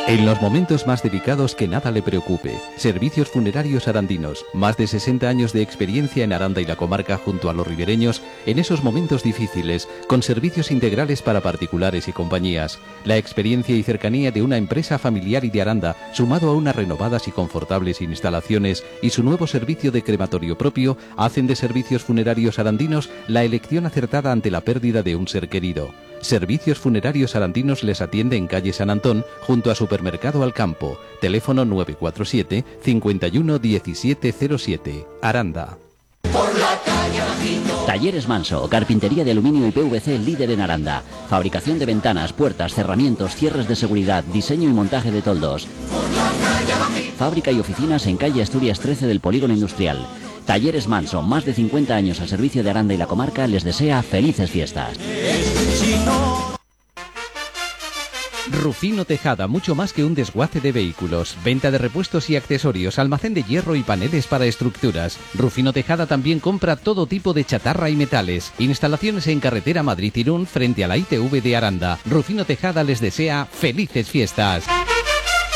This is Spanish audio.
En los momentos más delicados que nada le preocupe. Servicios Funerarios Arandinos. Más de 60 años de experiencia en Aranda y la comarca junto a los ribereños en esos momentos difíciles, con servicios integrales para particulares y compañías. La experiencia y cercanía de una empresa familiar y de Aranda, sumado a unas renovadas y confortables instalaciones y su nuevo servicio de crematorio propio, hacen de Servicios Funerarios Arandinos la elección acertada ante la pérdida de un ser querido. Servicios Funerarios Arandinos les atiende en calle San Antón, junto a Supermercado Alcampo. Teléfono 947 51 1707. Aranda. Talleres Manso, carpintería de aluminio y PVC líder en Aranda. Fabricación de ventanas, puertas, cerramientos, cierres de seguridad, diseño y montaje de toldos. Fábrica y oficinas en calle Asturias 13 del Polígono Industrial. Talleres Manso, más de 50 años al servicio de Aranda y la comarca, les desea felices fiestas. Rufino Tejada, mucho más que un desguace de vehículos. Venta de repuestos y accesorios, almacén de hierro y paneles para estructuras. Rufino Tejada también compra todo tipo de chatarra y metales. Instalaciones en carretera Madrid-Irún frente a la ITV de Aranda. Rufino Tejada les desea felices fiestas.